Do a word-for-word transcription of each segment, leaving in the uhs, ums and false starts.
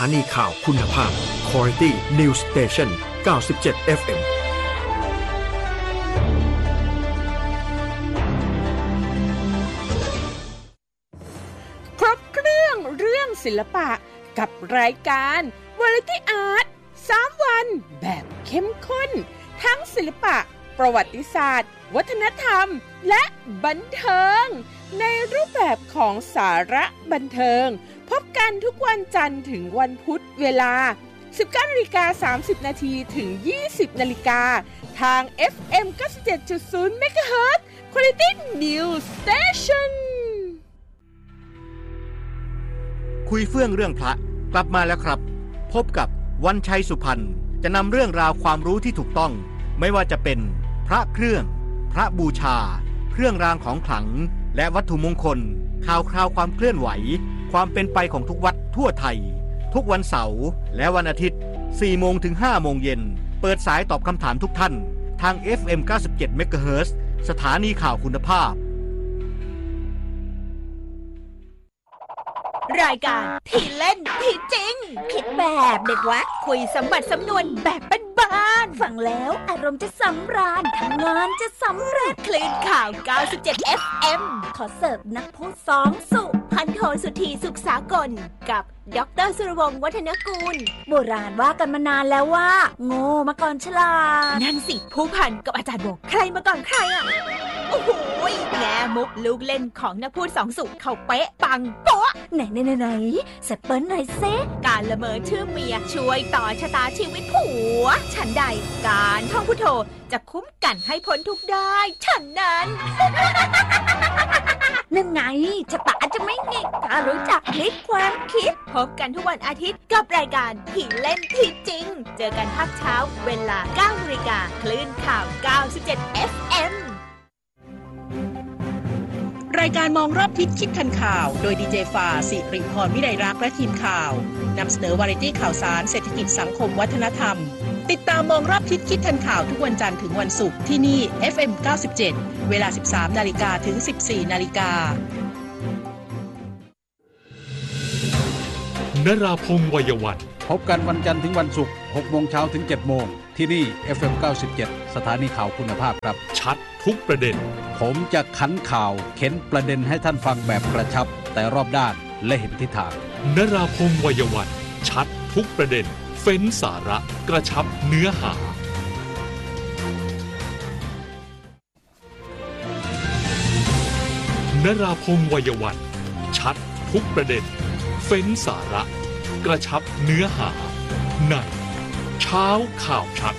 านีข่าวคุณภาพ Quality News Station เก้าสิบเจ็ด เอฟ เอ็มครบเครื่องเรื่องศิลปะกับรายการ Variety Art สามวันแบบเข้มข้นทั้งศิลปะประวัติศาสตร์วัฒนธรรมและบันเทิงในรูปแบบของสาระบันเทิงพบกันทุกวันจันทร์ถึงวันพุธเวลา สิบเก้านาฬิกาสามสิบนาที ถึง ยี่สิบนาฬิกาทาง เอฟ เอ็ม เก้าสิบเจ็ดจุดศูนย์ เมกะเฮิรตซ์ Quality News Station คุยเฟื่องเรื่องพระกลับมาแล้วครับพบกับวันชัยสุพรรณจะนำเรื่องราวความรู้ที่ถูกต้องไม่ว่าจะเป็นพระเครื่องพระบูชาเครื่องรางของขลังและวัตถุมงคลข่าวคราวความเคลื่อนไหวความเป็นไปของทุกวัดทั่วไทยทุกวันเสาร์และวันอาทิตย์ สี่โมงถึงห้าโมงเย็นเปิดสายตอบคำถามทุกท่านทาง เอฟ เอ็ม เก้าสิบเจ็ด เมกะเฮิรตซ์ สถานีข่าวคุณภาพรายการที่เล่นที่จริงคิดแบบเด็กวัดคุยสมบัติสำนวนแบบบ้านๆฟังแล้วอารมณ์จะสำราญทำงานจะสำเร็จคลื่นข่าว เก้าสิบเจ็ด เอฟ เอ็ม ขอเสิร์ฟนักพูดสองสุพันโทสุธีสุขสากลกับดร.สุรวงศ์วัฒนกูลโบราณว่ากันมานานแล้วว่าโง่มาก่อนฉลาดนั่นสิผู้พันกับอาจารย์บอกใครมาก่อนใครอ่ะโอ้โหแง่มุกลูกเล่นของนักพูดสองสุเขาเป๊ะปังโป๊ะไหนไหนไหนไหนสเปิ้ลหน่อยเซ่การละเมอชื่อเมียช่วยต่อชะตาชีวิตผัวฉันใดการท่องพุทโธจะคุ้มกันให้พ้นทุกข์ได้ฉันนั้น นั่นไงชะตาจะไม่เง่งถ้ารู้จักพลิกความคิดพบกันทุกวันอาทิตย์กับรายการที่เล่นที่จริงเจอกันภาคเช้าเวลา เก้านาฬิกาคลื่นข่าว เก้าสิบเจ็ด เอฟ เอ็มรายการมองรอบทิศคิดทันข่าวโดยดีเจฟ้าสิริพรวิไลรักษ์และทีมข่าวนำเสนอวาไรตี้ข่าวสารเศรษฐกิจสังคมวัฒนธรรมติดตามมองรอบทิศคิดทันข่าวทุกวันจันทร์ถึงวันศุกร์ที่นี่ เอฟ เอ็ม เก้าสิบเจ็ด เวลา สิบสามนาฬิกา ถึง สิบสี่นาฬิกานราพงษ์ วัยวันพบกันวันจันทร์ถึงวันศุกร์ หกโมงเช้าถึง เจ็ดโมงที่นี่ เอฟ เอ็ม เก้าสิบเจ็ด สถานีข่าวคุณภาพครับชัดทุกประเด็นผมจะขันข่าวเข็นประเด็นให้ท่านฟังแบบกระชับแต่รอบด้านและเห็นทิศทางนราพงษ์ วัยวันชัดทุกประเด็นเฟ้นสาระกระชับเนื้อหานราพงษ์ วัยวันชัดทุกประเด็นเฟ้นสาระกระชับเนื้อหาในเช้าข่าวชัด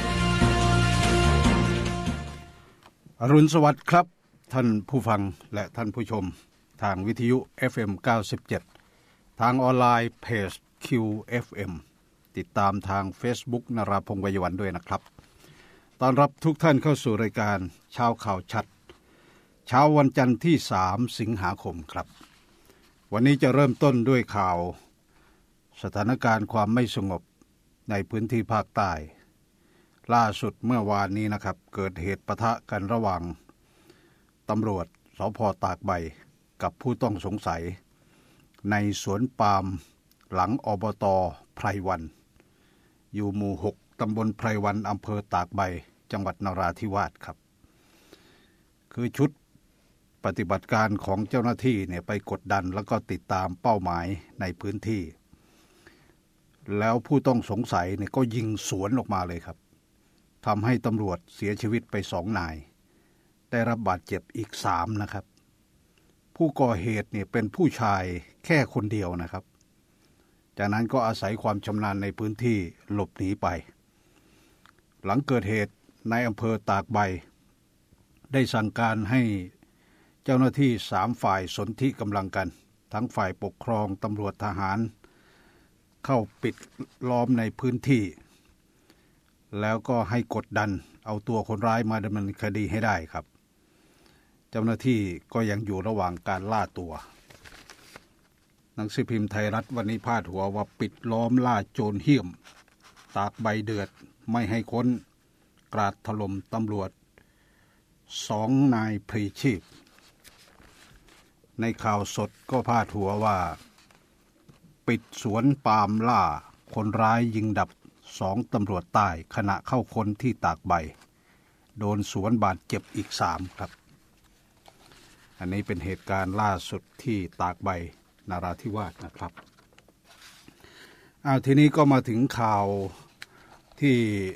อรุณสวัสดิ์ครับท่านผู้ฟังและท่านผู้ชมทางวิทยุ เอฟ เอ็ม เก้าสิบเจ็ด ทางออนไลน์เพจ คิว เอฟ เอ็ม ติดตามทาง Facebook นราพงษ์ วัยวันด้วยนะครับต้อนรับทุกท่านเข้าสู่รายการเช้าข่าวชัดเช้าวันจันทร์ที่สามสิงหาคมครับวันนี้จะเริ่มต้นด้วยข่าวสถานการณ์ความไม่สงบในพื้นที่ภาคใต้ล่าสุดเมื่อวานนี้นะครับเกิดเหตุปะทะกันระหว่างตำรวจสภ.ตากใบกับผู้ต้องสงสัยในสวนปาล์มหลังอบต.ไพรวันอยู่หมู่หกตำบลไพรวันอำเภอตากใบจังหวัดนราธิวาสครับคือชุดปฏิบัติการของเจ้าหน้าที่เนี่ยไปกดดันแล้วก็ติดตามเป้าหมายในพื้นที่แล้วผู้ต้องสงสัยเนี่ยก็ยิงสวนออกมาเลยครับทำให้ตำรวจเสียชีวิตไปสองนายได้รับบาดเจ็บอีกสามนะครับผู้ก่อเหตุเนี่ยเป็นผู้ชายแค่คนเดียวนะครับจากนั้นก็อาศัยความชำนาญในพื้นที่หลบหนีไปหลังเกิดเหตุในอำเภอตากใบได้สั่งการให้เจ้าหน้าที่สามฝ่ายสนธิกำลังกันทั้งฝ่ายปกครองตำรวจทหารเข้าปิดล้อมในพื้นที่แล้วก็ให้กดดันเอาตัวคนร้ายมาดำเนินคดีให้ได้ครับเจ้าหน้าที่ก็ยังอยู่ระหว่างการล่าตัวหนังสือพิมพ์ไทยรัฐวันนี้พาดหัวว่าปิดล้อมล่าโจรเหี้ยมตากใบเดือดไม่ให้ค้นกราดถล่มตำรวจสองนายพลีชีพในข่าวสดก็พาดหัวว่าปิดสวนปาล์มล่าคนร้ายยิงดับสองตำรวจใต้ขณะเข้าค้นที่ตากใบโดนสวนบาดเจ็บอีกสามครับอันนี้เป็นเหตุการณ์ล่าสุดที่ตากใบนราธิวาสนะครับอ้าวทีนี้ก็มาถึงข่าวที่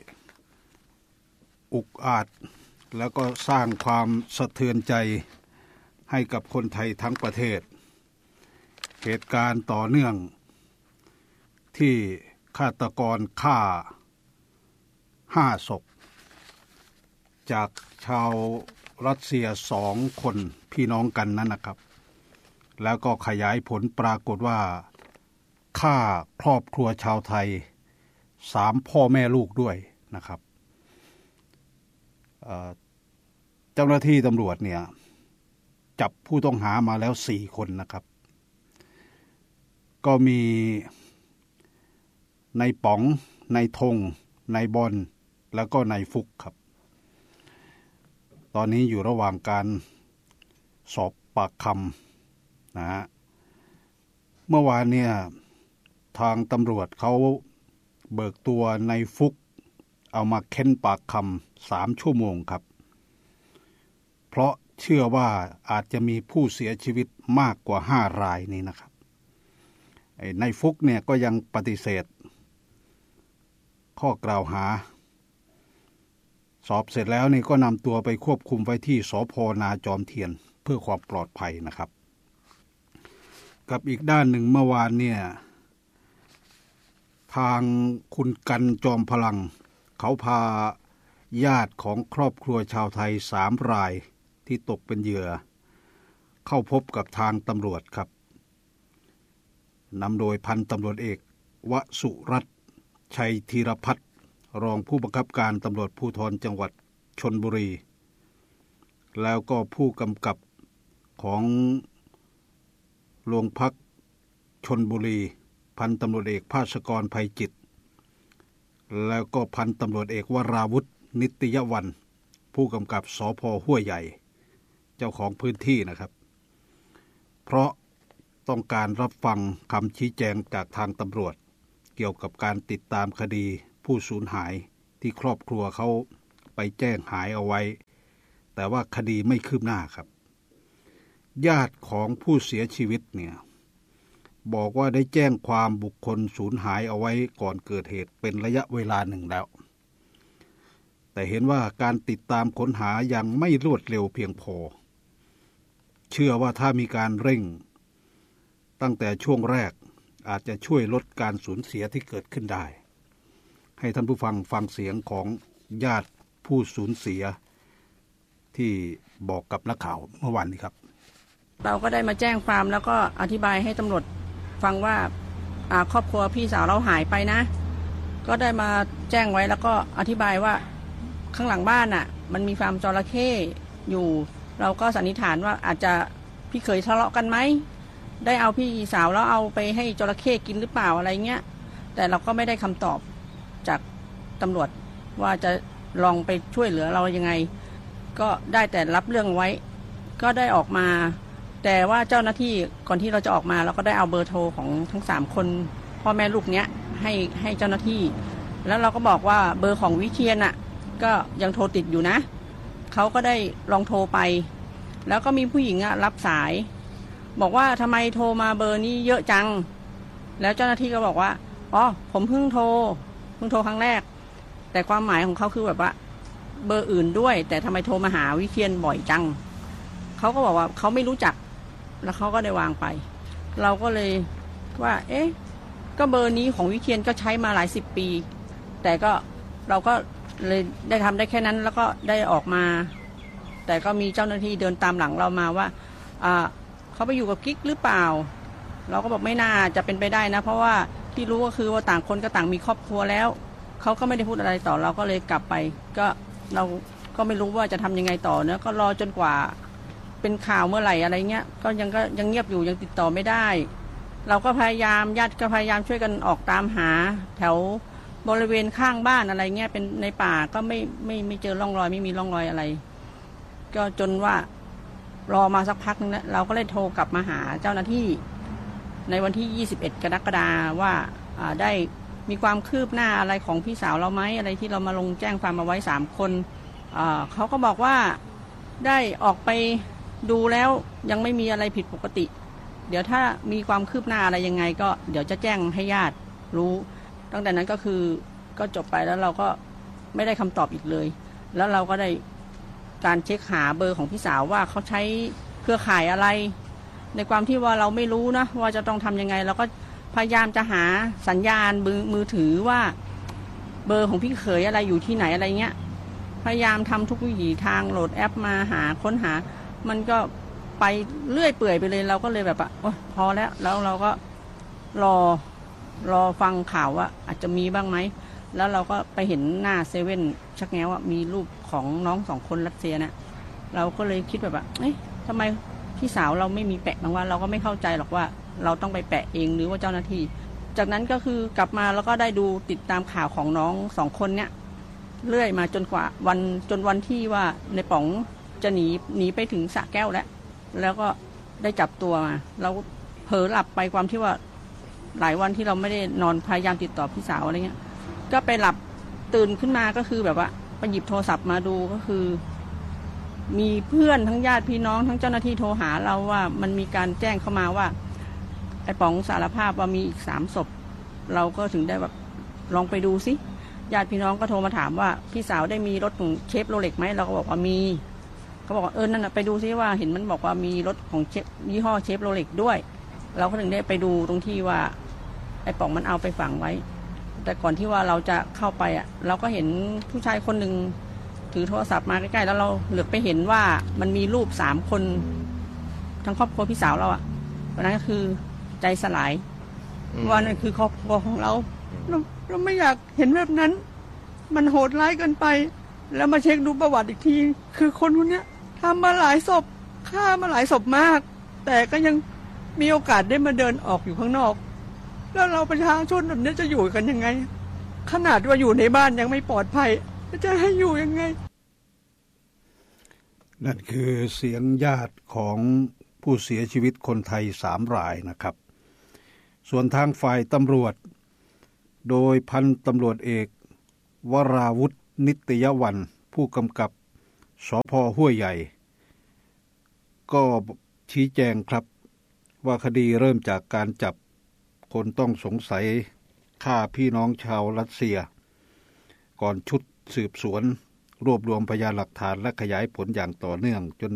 อุกอาจแล้วก็สร้างความสะเทือนใจให้กับคนไทยทั้งประเทศเหตุการณ์ต่อเนื่องที่ฆาตกรฆ่าห้าศพจากชาวรัสเซียสองคนพี่น้องกันนั้นนะครับแล้วก็ขยายผลปรากฏว่าฆ่าครอบครัวชาวไทยสามพ่อแม่ลูกด้วยนะครับเจ้าหน้าที่ตำรวจเนี่ยจับผู้ต้องหามาแล้วสี่คนนะครับก็มีนายป๋องนายธงนายบอลแล้วก็นายฟุกครับตอนนี้อยู่ระหว่างการสอบปากคำนะฮะเมื่อวานเนี่ยทางตำรวจเขาเบิกตัวนายฟุกเอามาเค้นปากคำสามชั่วโมงครับเพราะเชื่อว่าอาจจะมีผู้เสียชีวิตมากกว่าห้ารายนี้นะครับนายฟุกเนี่ยก็ยังปฏิเสธข้อกล่าวหาสอบเสร็จแล้วนี่ก็นำตัวไปควบคุมไว้ที่สภ.นาจอมเทียนเพื่อความปลอดภัยนะครับกับอีกด้านหนึ่งเมื่อวานเนี่ยทางคุณกันจอมพลังเขาพาญาติของครอบครัวชาวไทยสามรายที่ตกเป็นเหยื่อเข้าพบกับทางตำรวจครับนำโดยพันตำรวจเอกวสุรัตน์ชัยธีรพัฒน์รองผู้บังคับการตำรวจภูธรจังหวัดชลบุรีแล้วก็ผู้กำกับของโรงพักชลบุรีพันตำรวจเอกภาสกรไพจิตรแล้วก็พันตำรวจเอกวราวุฒินิตยวันผู้กำกับสภ.ห้วยใหญ่เจ้าของพื้นที่นะครับเพราะต้องการรับฟังคำชี้แจงจากทางตำรวจเกี่ยวกับการติดตามคดีผู้สูญหายที่ครอบครัวเขาไปแจ้งหายเอาไว้แต่ว่าคดีไม่คืบหน้าครับญาติของผู้เสียชีวิตเนี่ยบอกว่าได้แจ้งความบุคคลสูญหายเอาไว้ก่อนเกิดเหตุเป็นระยะเวลาหนึ่งแล้วแต่เห็นว่าการติดตามค้นหายังไม่รวดเร็วเพียงพอเชื่อว่าถ้ามีการเร่งตั้งแต่ช่วงแรกอาจจะช่วยลดการสูญเสียที่เกิดขึ้นได้ให้ท่านผู้ฟังฟังเสียงของญาติผู้สูญเสียที่บอกกับนักข่าวเมื่อวานนี้ครับเราก็ได้มาแจ้งความแล้วก็อธิบายให้ตำรวจฟังว่าครอบครัวพี่สาวเราหายไปนะก็ได้มาแจ้งไว้แล้วก็อธิบายว่าข้างหลังบ้านน่ะมันมีฟาร์มจระเข้อยู่เราก็สันนิษฐานว่าอาจจะพี่เคยทะเลาะกันไหมได้เอาพี่สาวแล้วเอาไปให้จระเข้กินหรือเปล่าอะไรเงี้ยแต่เราก็ไม่ได้คำตอบจากตำรวจว่าจะลองไปช่วยเหลือเรายังไงก็ได้แต่รับเรื่องไว้ก็ได้ออกมาแต่ว่าเจ้าหน้าที่ก่อนที่เราจะออกมาเราก็ได้เอาเบอร์โทรของทั้งสามคนพ่อแม่ลูกเนี้ยให้ให้เจ้าหน้าที่แล้วเราก็บอกว่าเบอร์ของวิเชียรน่ะก็ยังโทรติดอยู่นะเขาก็ได้ลองโทรไปแล้วก็มีผู้หญิงอ่ะรับสายบอกว่าทำไมโทรมาเบอร์นี้เยอะจังแล้วเจ้าหน้าที่ก็บอกว่าอ๋อผมเพิ่งโทรเพิ่งโทรครั้งแรกแต่ความหมายของเขาคือแบบว่าเบอร์อื่นด้วยแต่ทำไมโทรมาหาวิเชียรบ่อยจังเขาก็บอกว่าเขาไม่รู้จักแล้วเขาก็ได้วางไปเราก็เลยว่าเอ๊ะก็เบอร์นี้ของวิเชียรก็ใช้มาหลายสิบปีแต่ก็เราก็เลยได้ทำได้แค่นั้นแล้วก็ได้ออกมาแต่ก็มีเจ้าหน้าที่เดินตามหลังเรามาว่าอ่าเขาไปอยู่กับกิ๊กหรือเปล่าเราก็บอกไม่น่าจะเป็นไปได้นะเพราะว่าที่รู้ก็คือว่าต่างคนก็ต่างมีครอบครัวแล้วเขาก็ไม่ได้พูดอะไรต่อเราก็เลยกลับไปก็เราก็ไม่รู้ว่าจะทำยังไงต่อเนะก็รอจนกว่าเป็นข่าวเมื่อไหร่อะไรเงี้ยก็ยังก็ยังเงียบอยู่ยังติดต่อไม่ได้เราก็พยายามญาติก็พยายามช่วยกันออกตามหาแถวบริเวณข้างบ้านอะไรเงี้ยเป็นในป่าก็ไม่ไม่ไม่เจอร่องรอยไม่มีร่องรอยอะไรก็จนว่ารอมาสักพักนึงนะเราก็เลยโทรกลับมาหาเจ้าหน้าที่ในวันที่ยี่สิบเอ็ดกรกฎาคมว่าได้มีความคืบหน้าอะไรของพี่สาวเราไหมอะไรที่เรามาลงแจ้งความมาไว้สามคนเขาก็บอกว่าได้ออกไปดูแล้วยังไม่มีอะไรผิดปกติเดี๋ยวถ้ามีความคืบหน้าอะไรยังไงก็เดี๋ยวจะแจ้งให้ญาติรู้ตั้งแต่นั้นก็คือก็จบไปแล้วเราก็ไม่ได้คำตอบอีกเลยแล้วเราก็ได้การเช็คหาเบอร์ของพี่สาวว่าเขาใช้เครือข่ายอะไรในความที่ว่าเราไม่รู้นะว่าจะต้องทำยังไงเราก็พยายามจะหาสัญญาณมือมือถือว่าเบอร์ของพี่เขยอะไรอยู่ที่ไหนอะไรเงี้ยพยายามทำทุกวิถีทางโหลดแอปมาหาค้นหามันก็ไปเรื่อยเปื่อยไปเลยเราก็เลยแบบว่าโอ๊ยพอแล้วแล้วเราก็รอรอฟังข่าวว่าอาจจะมีบ้างไหมแล้วเราก็ไปเห็นหน้าเซเว่นชักแง้วว่ามีรูปของน้องสองคนรัสเซียนะเราก็เลยคิดแบบว่าเอ๊ะทำไมพี่สาวเราไม่มีแปะบางวันเราก็ไม่เข้าใจหรอกว่าเราต้องไปแปะเองหรือว่าเจ้าหน้าที่จากนั้นก็คือกลับมาแล้วก็ได้ดูติดตามข่าวของน้องสองคนเนี้ยเรื่อยมาจนกว่าวันจนวันที่ว่าในป๋องจะหนีหนีไปถึงสระแก้วแล้วแล้วก็ได้จับตัวมาเราเผลอหลับไปความที่ว่าหลายวันที่เราไม่ได้นอนพยายามติดต่อพี่สาวอะไรเงี้ยก็ไปหลับตื่นขึ้นมาก็คือแบบว่าไปหยิบโทรศัพท์มาดูก็คือมีเพื่อนทั้งญาติพี่น้องทั้งเจ้าหน้าที่โทรหาเราว่ามันมีการแจ้งเข้ามาว่าไอ้ป๋องสารภาพว่ามีอีกสามศพเราก็ถึงได้แบบลองไปดูซิญาติพี่น้องก็โทรมาถามว่าพี่สาวได้มีรถของเชฟโรเล็กไหมเราก็บอกว่ามีเขาบอกว่าเออนั่นน่ะไปดูซิว่าเห็นมันบอกว่ามีรถของเชฟยี่ห้อเชฟโรเล็กด้วยเราก็ถึงได้ไปดูตรงที่ว่าไอ้ป๋องมันเอาไปฝังไว้แต่ก่อนที่ว่าเราจะเข้าไปอ่ะเราก็เห็นผู้ชายคนหนึ่งถือโทรศัพท์มาใกล้ๆแล้วเราเหลือบไปเห็นว่ามันมีรูปสามคนทั้งครอบครัวพี่สาวเราอ่ะวันนั้นก็คือใจสลายว่านั่นคือครอบครัวของเราเราเราไม่อยากเห็นแบบนั้นมันโหดร้ายเกินไปแล้วมาเช็คดูประวัติอีกทีคือคนคนนี้ทำมาหลายศพฆ่ามาหลายศพมากแต่ก็ยังมีโอกาสได้มาเดินออกอยู่ข้างนอกแล้วเราประชาชนแบบนี้จะอยู่กันยังไงขนาดว่าอยู่ในบ้านยังไม่ปลอดภัยจะให้อยู่ยังไงนั่นคือเสียงญาติของผู้เสียชีวิตคนไทยสามรายนะครับส่วนทางฝ่ายตำรวจโดยพันตำรวจเอกวราวุฒินิตยวันผู้กำกับสภ.ห้วยใหญ่ก็ชี้แจงครับว่าคดีเริ่มจากการจับคนต้องสงสัยฆ่าพี่น้องชาวรัสเซียก่อนชุดสืบสวนรวบรวมพยานหลักฐานและขยายผลอย่างต่อเนื่องจน